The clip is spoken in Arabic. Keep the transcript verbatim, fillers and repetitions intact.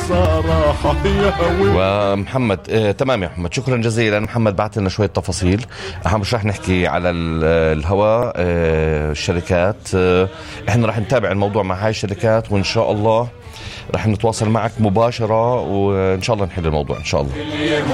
الصراحة يا ومحمد آه، تمام يا محمد، شكرا جزيلا. محمد بعت لنا شوية تفاصيل، احنا مش رح نحكي على الهواء. آه، الشركات آه، احنا رح نتابع الموضوع مع هاي الشركات، وان شاء الله رح نتواصل معك مباشرة، وان شاء الله نحل الموضوع ان شاء الله.